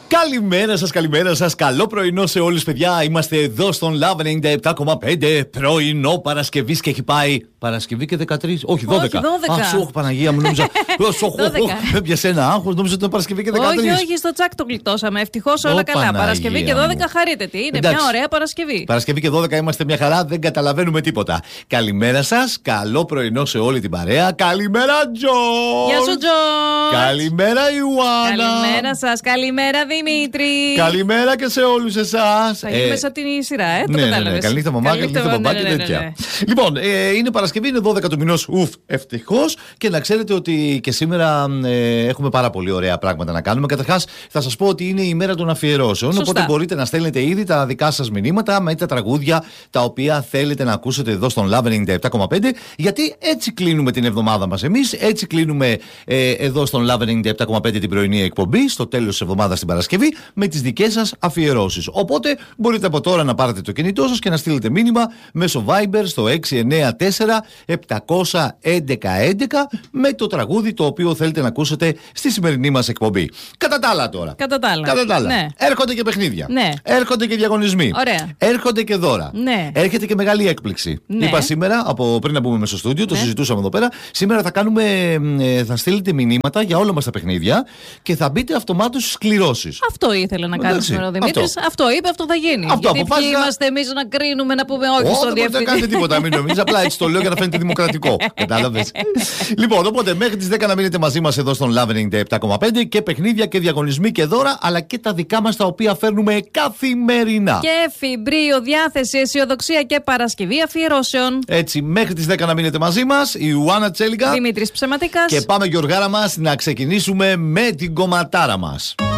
Καλημέρα σας. Καλό πρωινό σε όλους, παιδιά. Είμαστε εδώ στον Love 97,5. Πρωινό Παρασκευής και έχει πάει. Παρασκευή και 13. Όχι, 12. Όχι, Παναγία μου, νόμιζα. Έπιασε ένα άγχος, νόμιζα ότι ήταν Παρασκευή και 13. Όχι, στο τσάκ το γλιτώσαμε. Ευτυχώς όλα καλά. Παρασκευή και 12 χαρείτε τι. Είναι μια ωραία Παρασκευή. Παρασκευή και 12 είμαστε μια χαρά, δεν καταλαβαίνουμε τίποτα. Καλημέρα σας. Καλό πρωινό σε όλη την παρέα. Καλημέρα, Τζο. Γεια σου, Τζο. Καλημέρα, Ιουάννα. Καλημέρα σας. Καλημέρα, Δημήτρη. Καλημέρα και σε όλους εσάς. Θα γίνει μέσα την σειρά, το κατάλαβες. Καληνύχτα μαμά, καληνύχτα παπά και τέτοια. Λοιπόν, είναι Παρασκευή, είναι 12 του μηνός. Ευτυχώς. Και να ξέρετε ότι και σήμερα έχουμε πάρα πολύ ωραία πράγματα να κάνουμε. Καταρχάς, θα σας πω ότι είναι η μέρα των αφιερώσεων. Σωστά. Οπότε μπορείτε να στέλνετε ήδη τα δικά σας μηνύματα με τα τραγούδια τα οποία θέλετε να ακούσετε εδώ στον Love 97,5. Γιατί έτσι κλείνουμε την εβδομάδα μας εμείς. Έτσι κλείνουμε εδώ στον Love 97,5 την πρωινή εκπομπή. Στο τέλος της εβδομάδας την Παρασκευή. Με τις δικές σας αφιερώσεις. Οπότε μπορείτε από τώρα να πάρετε το κινητό σας και να στείλετε μήνυμα μέσω Viber στο 694-711-11 με το τραγούδι το οποίο θέλετε να ακούσετε στη σημερινή μας εκπομπή. Κατά τα άλλα τώρα. Κατά τα άλλα. Ναι. Έρχονται και παιχνίδια. Ναι. Έρχονται και διαγωνισμοί. Ωραία. Έρχονται και δώρα. Ναι. Έρχεται και μεγάλη έκπληξη. Ναι. Είπα σήμερα, πριν να μπούμε μέσα στο στούντιο, το συζητούσαμε εδώ πέρα. Σήμερα θα στείλετε μηνύματα για όλα μας τα παιχνίδια και θα μπείτε αυτομάτως στις κληρώσεις. Αυτό ήθελε να κάνει σήμερα ο Δημήτρης. Αυτό είπε, αυτό θα γίνει. Αυτό γιατί ποιοι είμαστε εμείς να κρίνουμε, να πούμε όχι στον διευθυντή. Δεν κάνετε τίποτα, μην νομίζεις. Απλά έτσι το λέω για να φαίνεται δημοκρατικό. Κατάλαβες. Λοιπόν, οπότε μέχρι τις 10 να μείνετε μαζί μας εδώ στον Love 97,5 και παιχνίδια και διαγωνισμοί και δώρα, αλλά και τα δικά μας τα οποία φέρνουμε καθημερινά. Και φιμπρίο, διάθεση, αισιοδοξία και Παρασκευή αφιερώσεων. Έτσι, μέχρι τις 10 να μείνετε μαζί μας. Η Ιουάννα Τσέλιγκα. Δημήτρης Ψεματίκας. Και πάμε, Γιωργάρα μας, να ξεκινήσουμε με την κομματάρα μας.